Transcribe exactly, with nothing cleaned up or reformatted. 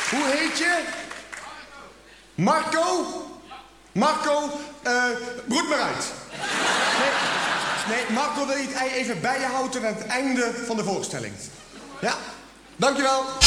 Hoe heet je? Marco? Marco, uh, broed maar uit. Nee, nee, Marco wil je het ei even bij je houden tot aan het einde van de voorstelling. Ja, dankjewel.